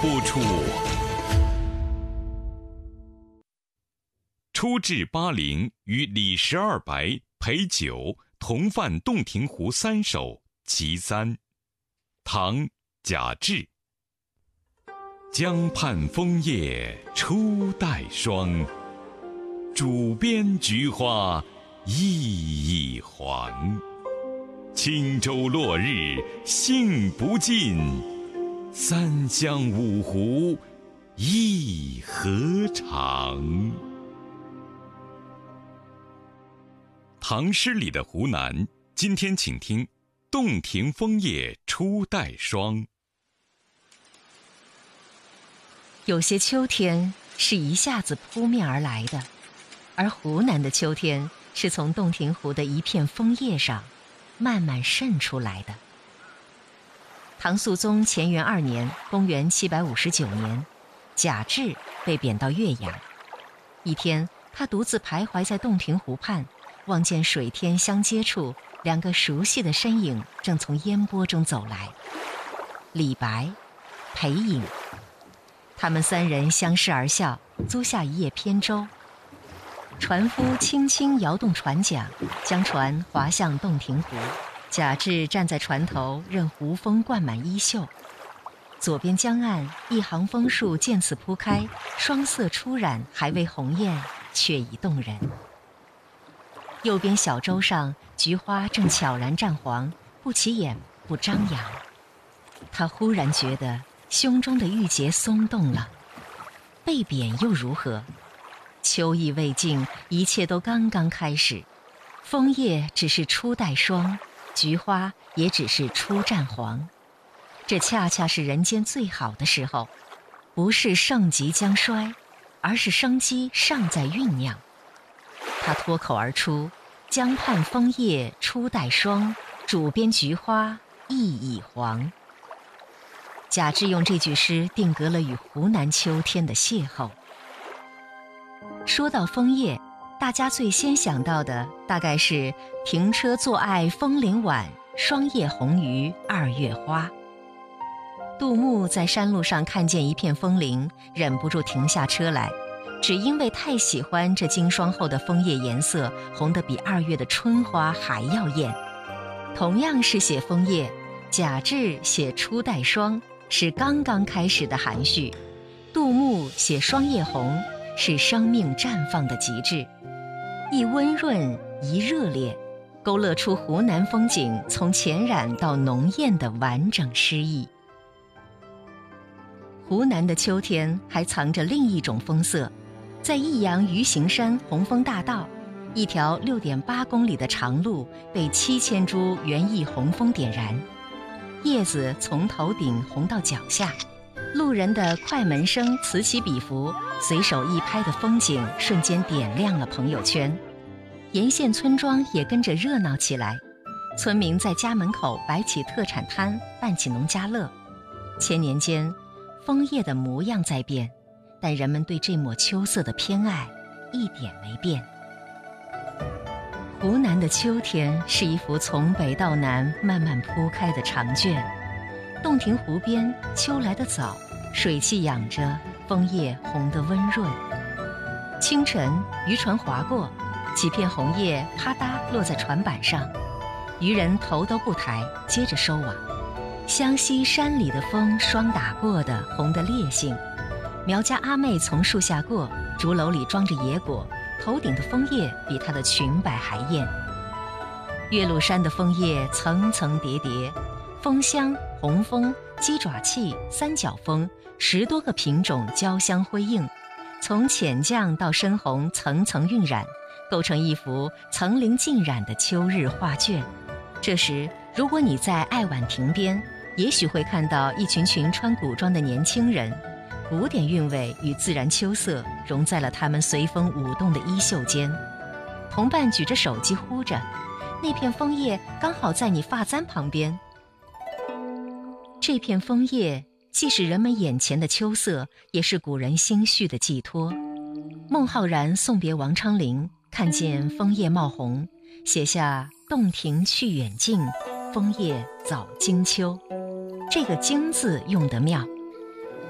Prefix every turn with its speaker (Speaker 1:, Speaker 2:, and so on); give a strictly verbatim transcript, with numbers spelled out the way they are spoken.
Speaker 1: 播出。初至巴陵，与李十二白、裴九同泛洞庭湖三首其三。唐·贾至。江畔枫叶初带霜，渚边菊花熠熠黄。轻舟落日兴不尽，三湘五湖一何长。唐诗里的湖南，今天请听洞庭枫叶初带霜。
Speaker 2: 有些秋天是一下子扑面而来的，而湖南的秋天是从洞庭湖的一片枫叶上慢慢渗出来的。唐肃宗乾元二年，公元七百五十九年，贾至被贬到岳阳。一天，他独自徘徊在洞庭湖畔，望见水天相接处，两个熟悉的身影正从烟波中走来，李白、裴颖。他们三人相视而笑，租下一叶扁舟。船夫轻轻摇动船桨，将船划向洞庭湖。贾至站在船头，任湖风灌满衣袖。左边江岸，一行枫树渐次铺开，霜色初染，还未红艳，却已动人。右边小舟上，菊花正悄然绽黄，不起眼，不张扬。他忽然觉得胸中的郁结松动了。被贬又如何？秋意未尽，一切都刚刚开始。枫叶只是初带霜，菊花也只是初绽黄。这恰恰是人间最好的时候，不是盛极将衰，而是生机尚在酝酿。他脱口而出：江畔枫叶初带霜，渚边菊花熠熠黄。贾至用这句诗定格了与湖南秋天的邂逅。说到枫叶，大家最先想到的大概是停车坐爱枫林晚，霜叶红于二月花。杜牧在山路上看见一片枫林，忍不住停下车来，只因为太喜欢这经霜后的枫叶颜色，红得比二月的春花还要艳。同样是写枫叶，贾至写初带霜，是刚刚开始的含蓄；杜牧写霜叶红，是生命绽放的极致。一温润，一热烈，勾勒出湖南风景从浅染到浓艳的完整诗意。湖南的秋天还藏着另一种风色。在益阳鱼形山红枫大道，一条六点八公里的长路被七千株园艺红枫点燃，叶子从头顶红到脚下，路人的快门声此起彼伏，随手一拍的风景瞬间点亮了朋友圈。沿线村庄也跟着热闹起来，村民在家门口摆起特产摊，办起农家乐。千年间，枫叶的模样在变，但人们对这抹秋色的偏爱一点没变。湖南的秋天是一幅从北到南慢慢铺开的长卷。洞庭湖边，秋来得早，水汽养着，枫叶红得温润。清晨，渔船划过，几片红叶啪嗒落在船板上，渔人头都不抬，接着收网。湘西山里的风霜打过的，红得烈性。苗家阿妹从树下过，竹篓里装着野果，头顶的枫叶比她的裙摆还艳。岳麓山的枫叶层层叠叠，枫香、红枫、鸡爪气、三角枫，十多个品种交相辉映，从浅绛到深红，层层晕染，构成一幅层林尽染的秋日画卷。这时，如果你在爱晚亭边，也许会看到一群群穿古装的年轻人，古典韵味与自然秋色融在了他们随风舞动的衣袖间。同伴举着手机呼着，那片枫叶刚好在你发簪旁边。这片枫叶既是人们眼前的秋色，也是古人心绪的寄托。孟浩然送别王昌龄，看见枫叶冒红，写下洞庭去远近，枫叶早经秋。这个经字用得妙，